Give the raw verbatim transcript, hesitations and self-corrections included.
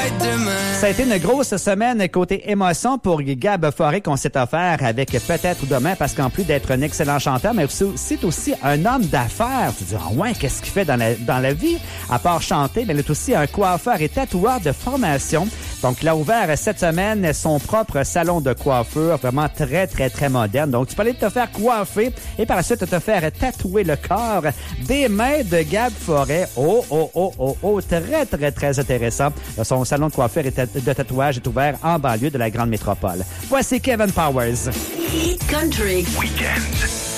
Ça a été une grosse semaine côté émotion pour Gab Forêt qu'on s'est offert avec Peut-être demain, parce qu'en plus d'être un excellent chanteur, mais aussi, c'est aussi un homme d'affaires. Tu te dis, ah ouais, qu'est-ce qu'il fait dans la, dans la vie? À part chanter, mais il est aussi un coiffeur et tatoueur de formation. Donc, il a ouvert cette semaine son propre salon de coiffure, vraiment très, très, très moderne. Donc, tu peux aller te faire coiffer et par la suite te faire tatouer le corps des mains de Gab Forêt. Oh, oh, oh, oh, oh, très, très, très intéressant. Son salon de coiffure et de tatouage est ouvert en banlieue de la grande métropole. Voici Kevin Powers. Country Weekend.